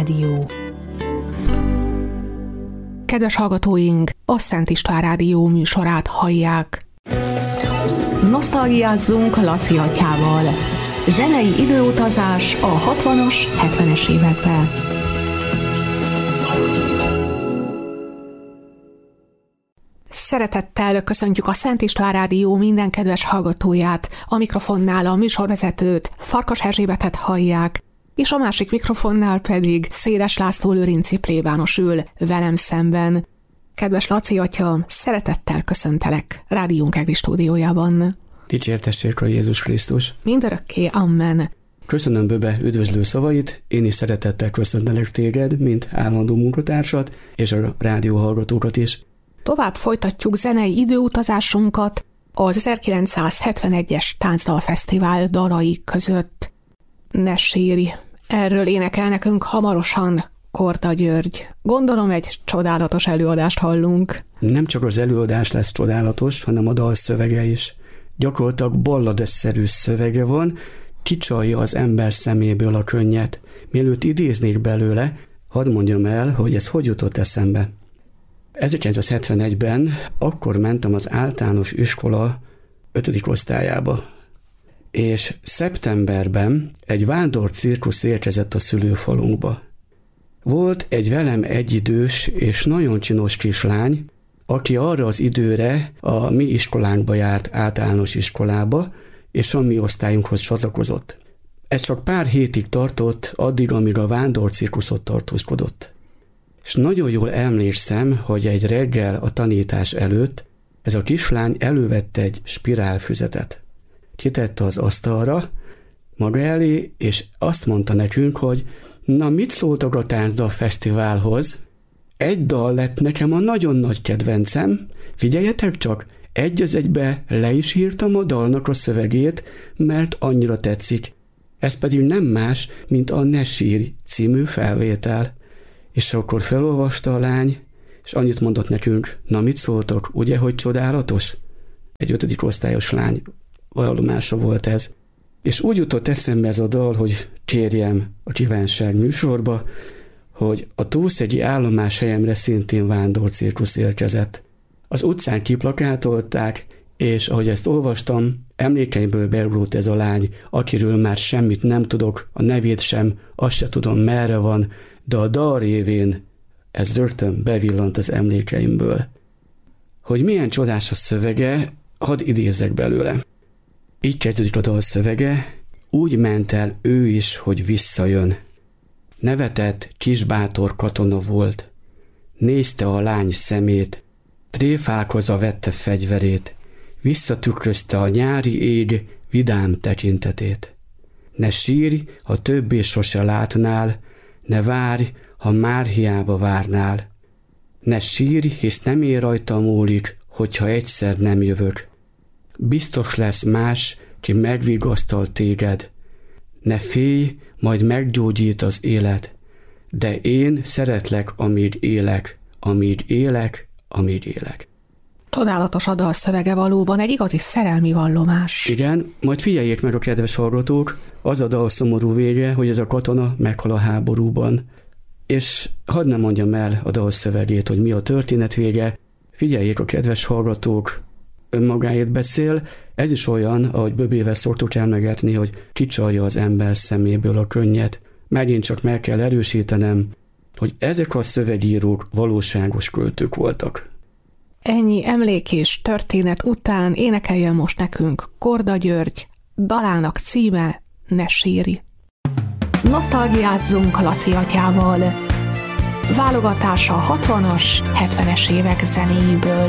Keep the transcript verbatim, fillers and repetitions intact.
Rádió. Kedves hallgatóink, a Szent István Rádió műsorát hallják. Nosztalgiázzunk Laci atyával. Zenei időutazás a hatvanas, hetvenes években. Szeretettel köszöntjük a Szent István Rádió minden kedves hallgatóját, a mikrofonnál a műsorvezetőt, Farkas Erzsébetet hallják, és a másik mikrofonnál pedig Széles László Lőrinci plébános ül velem szemben. Kedves Laci atya, szeretettel köszöntelek rádiónk egri stúdiójában. Dicsértessék a Jézus Krisztus. Mindörökké, amen. Köszönöm Böbe üdvözlő szavait, én is szeretettel köszöntelek téged, mint állandó munkatársat, és a rádió hallgatókat is. Tovább folytatjuk zenei időutazásunkat az ezerkilencszázhetvenegyes Táncdalfesztivál dalai között. Ne sírj, erről énekel nekünk hamarosan Korda György. Gondolom egy csodálatos előadást hallunk. Nem csak az előadás lesz csodálatos, hanem a dal szövege is. Gyakorlatilag balladesszerű szövege van, kicsalja az ember szeméből a könnyet. Mielőtt idéznék belőle, hadd mondjam el, hogy ez hogy jutott eszembe. ezerkilencszázhetvenegyben akkor mentem az általános iskola ötödik osztályába, és szeptemberben egy vándor cirkusz érkezett a szülőfalunkba. Volt egy velem egyidős és nagyon csinos kislány, aki arra az időre a mi iskolánkba járt általános iskolába, és a mi osztályunkhoz csatlakozott. Ez csak pár hétig tartott, addig, amíg a vándor cirkuszot tartózkodott. És nagyon jól emlékszem, hogy egy reggel a tanítás előtt ez a kislány elővette egy spirálfüzetet. Kitette az asztalra maga elé, és azt mondta nekünk, hogy na, mit szóltak a Táncdalfesztiválhoz? Egy dal lett nekem a nagyon nagy kedvencem, figyeljetek csak, egy az egybe le is írtam a dalnak a szövegét, mert annyira tetszik. Ez pedig nem más, mint a Ne sírj című felvétel. És akkor felolvasta a lány, és annyit mondott nekünk, na, mit szóltok, ugye, hogy csodálatos? Egy ötödik osztályos lány vallomása volt ez. És úgy jutott eszembe ez a dal, hogy kérjem a kívánság műsorba, hogy a Tószegyi állomás helyemre szintén vándorcirkusz érkezett. Az utcán kiplakátolták, és ahogy ezt olvastam, emlékeimből beugrott ez a lány, akiről már semmit nem tudok, a nevét sem, azt se tudom, merre van, de a dal révén ez rögtön bevillant az emlékeimből. Hogy milyen csodás a szövege, hadd idézzek belőle. Így kezdődik a dal szövege, úgy ment el ő is, hogy visszajön. Nevetett, kisbátor katona volt. Nézte a lány szemét, tréfálkozva vette fegyverét, visszatükrözte a nyári ég vidám tekintetét. Ne sírj, ha többé sose látnál, ne várj, ha már hiába várnál. Ne sírj, hisz nem ér rajta múlik, hogyha egyszer nem jövök. Biztos lesz más, ki megvigasztal téged. Ne félj, majd meggyógyít az élet. De én szeretlek, amíg élek, amíg élek, amíg élek. Csodálatos a dal szövege, valóban egy igazi szerelmi vallomás. Igen, majd figyeljék meg a kedves hallgatók, az a dal szomorú vége, hogy ez a katona meghal a háborúban. És hadd nem mondjam el a dal szövegét, hogy mi a történet vége, figyeljék a kedves hallgatók, önmagáért beszél, ez is olyan, ahogy Böbével szoktuk elmegetni, hogy kicsalja az ember szeméből a könnyet. Megint csak meg kell erősítenem, hogy ezek a szövegírók valóságos költők voltak. Ennyi emlék és történet után énekeljen most nekünk Korda György, dalának címe Ne sírj. Nosztalgiázzunk Laci atyával. Válogatása a hatvanas, hetvenes évek zenéjéből.